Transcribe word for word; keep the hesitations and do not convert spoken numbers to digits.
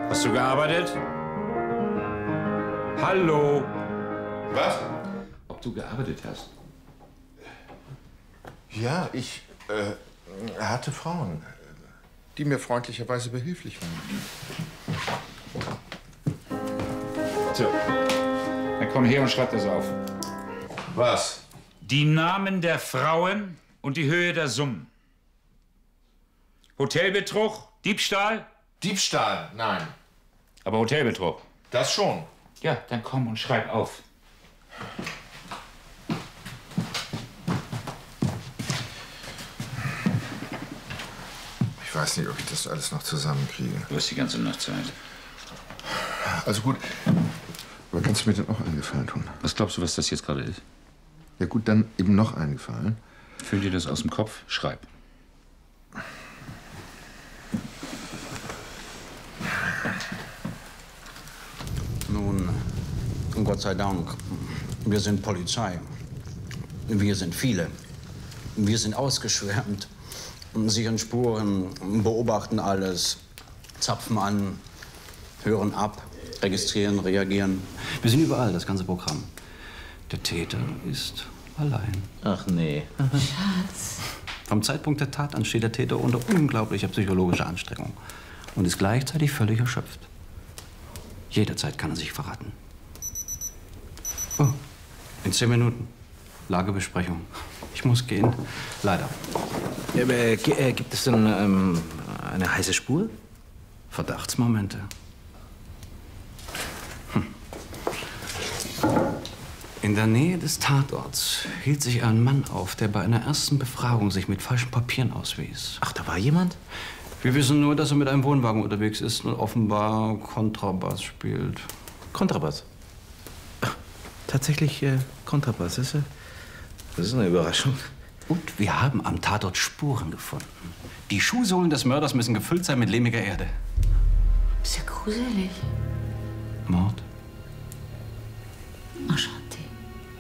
Hast du gearbeitet? Hallo? Was? Ob du gearbeitet hast? Ja, ich äh, hatte Frauen, die mir freundlicherweise behilflich waren. So, dann komm her und schreib das auf. Was? Die Namen der Frauen und die Höhe der Summen. Hotelbetrug, Diebstahl? Diebstahl? Nein. Aber Hotelbetrug? Das schon. Ja, dann komm und schreib auf. Ich weiß nicht, ob ich das alles noch zusammenkriege. Du hast die ganze Nacht Zeit. Also gut. Aber kannst du mir denn auch einen Gefallen tun? Was glaubst du, was das jetzt gerade ist? Ja gut, dann eben noch einen Gefallen. Füll dir das aus dem Kopf, schreib. Nun, Gott sei Dank, wir sind Polizei. Wir sind viele. Wir sind ausgeschwärmt, sichern Spuren, beobachten alles, zapfen an, hören ab, registrieren, reagieren. Wir sind überall, das ganze Programm. Der Täter ist allein. Ach nee. Schatz. Vom Zeitpunkt der Tat an steht der Täter unter unglaublicher psychologischer Anstrengung und ist gleichzeitig völlig erschöpft. Jederzeit kann er sich verraten. Oh, in zehn Minuten. Lagebesprechung. Ich muss gehen. Leider. Äh, äh, gibt es denn ähm, eine heiße Spur? Verdachtsmomente. Hm. In der Nähe des Tatorts hielt sich ein Mann auf, der bei einer ersten Befragung sich mit falschen Papieren auswies. Ach, da war jemand? Wir wissen nur, dass er mit einem Wohnwagen unterwegs ist und offenbar Kontrabass spielt. Kontrabass? Ach, tatsächlich äh, Kontrabass. Das ist, äh, das ist eine Überraschung. Und wir haben am Tatort Spuren gefunden. Die Schuhsohlen des Mörders müssen gefüllt sein mit lehmiger Erde. Ist ja gruselig. Mord?